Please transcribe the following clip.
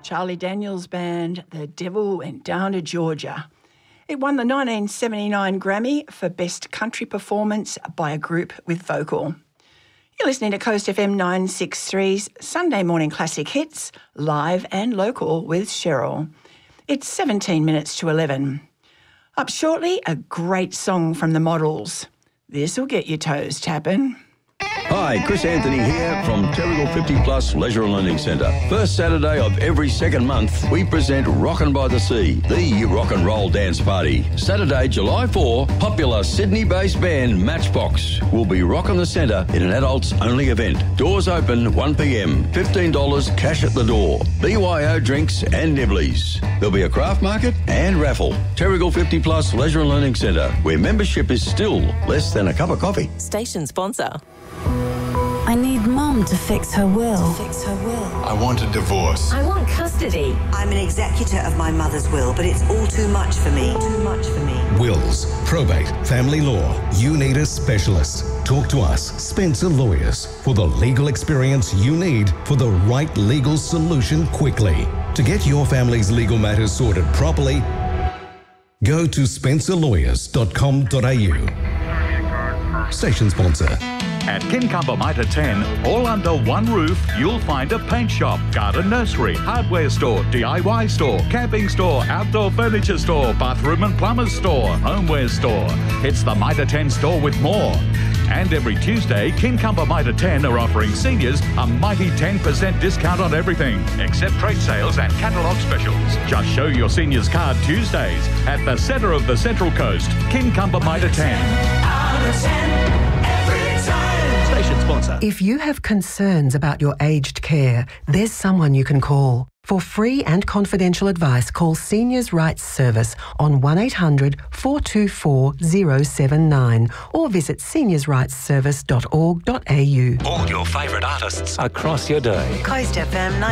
Charlie Daniels Band, The Devil Went Down to Georgia. It won the 1979 Grammy for Best Country Performance by a Group with Vocal. You're listening to Coast FM 963's Sunday Morning Classic Hits, live and local with Cheryl. It's 17 minutes to 11. Up shortly, a great song from the Models. This'll get your toes tapping. Hi, Chris Anthony here from Terrigal 50 Plus Leisure and Learning Centre. First Saturday of every second month, we present Rockin' by the Sea, the rock and roll dance party. Saturday, July 4, popular Sydney-based band Matchbox will be rocking the centre in an adults-only event. Doors open 1 p.m, $15 cash at the door, BYO drinks and nibblies. There'll be a craft market and raffle. Terrigal 50 Plus Leisure and Learning Centre, where membership is still less than a cup of coffee. Station sponsor. I need Mum to fix her will. I want a divorce. I want custody. I'm an executor of my mother's will, but it's all too much for me. Wills, probate, family law. You need a specialist. Talk to us, Spencer Lawyers, for the legal experience you need for the right legal solution quickly. To get your family's legal matters sorted properly, go to spencerlawyers.com.au. Station sponsor. At Kincumber Mitre 10, all under one roof, you'll find a paint shop, garden nursery, hardware store, DIY store, camping store, outdoor furniture store, bathroom and plumber's store, homeware store. It's the Mitre 10 store with more. And every Tuesday, Kincumber Mitre 10 are offering seniors a mighty 10% discount on everything, except trade sales and catalogue specials. Just show your seniors card Tuesdays at the centre of the Central Coast, Kincumber Mitre 10. Out of 10. Station sponsor. If you have concerns about your aged care, there's someone you can call. For free and confidential advice, call Seniors Rights Service on 1800 424 079 or visit seniorsrightsservice.org.au. All your favourite artists across your day. Coast FM